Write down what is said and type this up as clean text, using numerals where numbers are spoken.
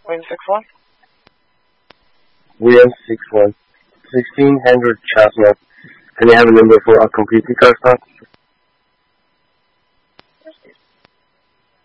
Win61? William 61. 1600 Chestnut. Can you have a number for a completely car stop?